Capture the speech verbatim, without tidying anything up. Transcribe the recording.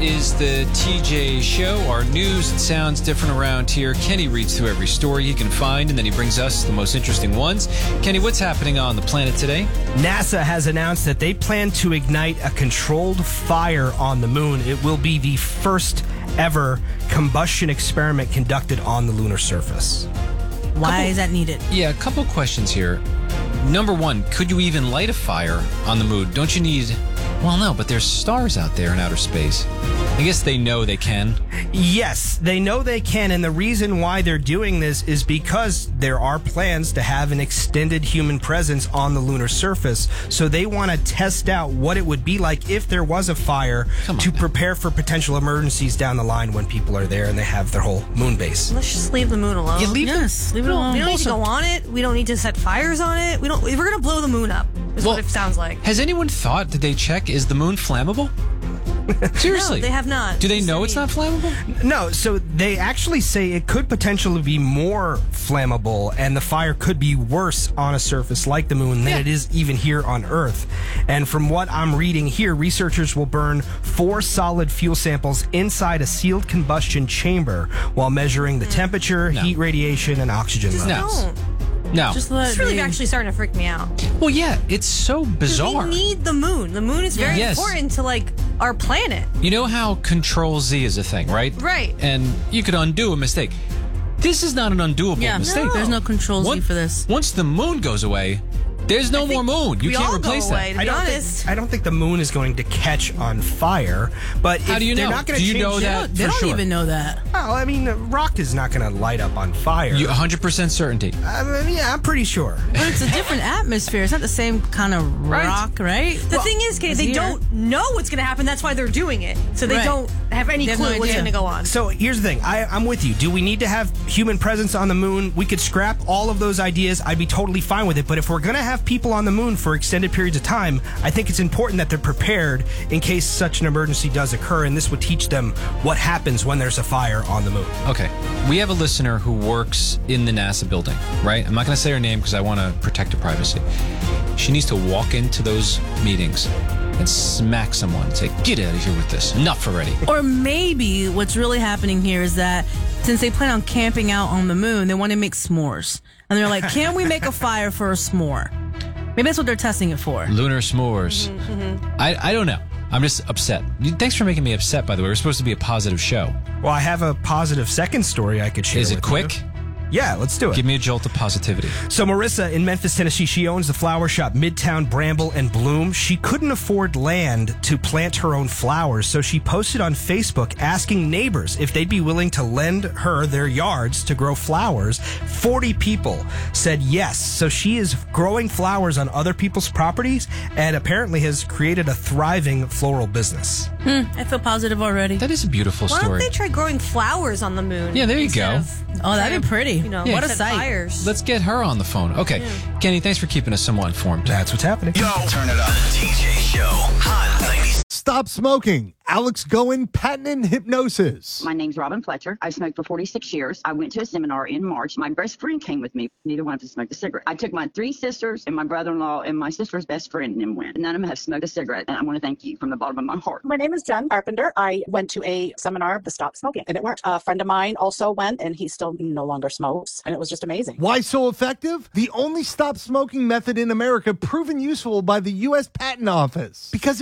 Is the T J Show, our news. It sounds different around here. Kenny reads through every story he can find, and then he brings us the most interesting ones. Kenny, what's happening on the planet today? NASA has announced that they plan to ignite a controlled fire on the moon. It will be the first ever combustion experiment conducted on the lunar surface. Why Couple, is that needed? Yeah, a couple questions here. Number one, could you even light a fire on the moon? Don't you need... Well, no, but there's stars out there in outer space. I guess they know they can. Yes, they know they can, and the reason why they're doing this is because there are plans to have an extended human presence on the lunar surface. So they want to test out what it would be like if there was a fire to prepare for potential emergencies down the line when people are there and they have their whole moon base. Let's just leave the moon alone. You leave yes, it? leave it alone. We don't need to go on it. We don't need to set fires on it. We don't. We're going to blow the moon up. Is Well, what it sounds like. Has anyone thought, did they check, is the moon flammable? Seriously. No, they have not. Do they Just, know I it's mean- not flammable? No, so they actually say it could potentially be more flammable and the fire could be worse on a surface like the moon than Yeah. it is even here on Earth. And from what I'm reading here, researchers will burn four solid fuel samples inside a sealed combustion chamber while measuring the temperature, No. heat radiation, and oxygen Just levels. don't. No. Just let It's really the- actually starting to freak me out. Well, yeah, it's so bizarre. We need the moon. The moon is very Yes. important to like our planet. You know how Control Z is a thing, right? Right. And you could undo a mistake. This is not an undoable Yeah, mistake. there's no control Z Once- for this. Once the moon goes away, there's no I more think moon. You we can't all replace go away, that. to I be don't, honest. think, I don't think the moon is going to catch on fire, but How if do you they're know? not going Do to you change know it- that? They for don't sure. even know that. Well, I mean, rock is not going to light up on fire. You one hundred percent certainty. I mean, yeah, I'm pretty sure. But it's a different atmosphere. It's not the same kind of Right. rock, right? The thing is, Kate, it's they here. don't know what's going to happen. That's why they're doing it. So they Right. don't have any They have clue no what's idea. going to go on. So here's the thing. I, I'm with you. Do we need to have human presence on the moon? We could scrap all of those ideas. I'd be totally fine with it. But if we're going to have people on the moon for extended periods of time, I think it's important that they're prepared in case such an emergency does occur. And this would teach them what happens when there's a fire on the moon. Okay. We have a listener who works in the NASA building, right? I'm not going to say her name because I want to protect her privacy. She needs to walk into those meetings and smack someone and say, get out of here with this. Enough already. Or maybe what's really happening here is that since they plan on camping out on the moon, they want to make s'mores. And they're like, can we make a fire for a s'more? Maybe that's what they're testing it for. Lunar s'mores. I, I don't know. I'm just upset. Thanks for making me upset, by the way. We're supposed to be a positive show. Well, I have a positive second story I could share. Is it with quick? you. Yeah, let's do it. Give me a jolt of positivity. So Marissa in Memphis, Tennessee, she owns the flower shop Midtown Bramble and Bloom. She couldn't afford land to plant her own flowers, so she posted on Facebook asking neighbors if they'd be willing to lend her their yards to grow flowers. forty people said yes. So she is growing flowers on other people's properties and apparently has created a thriving floral business. Hmm, I feel positive already. That is a beautiful Why don't story. they try growing flowers on the moon? Yeah, there you instead go. of Oh, that'd trying be to, pretty. You know, Yeah. What a set sight. Fires. Let's get her on the phone. Okay. Kenny, thanks for keeping us somewhat informed. That's what's happening. Yo, turn it up. The T J Show. Hot ninety. Stop smoking. Alex Goen, patent and hypnosis. My name's Robin Fletcher. I've smoked for forty-six years. I went to a seminar in March. My best friend came with me. Neither one of us smoked a cigarette. I took my three sisters and my brother-in-law and my sister's best friend and went. None of them have smoked a cigarette. And I want to thank you from the bottom of my heart. My name is Jen Carpenter. I went to a seminar of the Stop Smoking, and it worked. A friend of mine also went, and he still no longer smokes, and it was just amazing. Why so effective? The only stop smoking method in America proven useful by the U S Patent Office. Because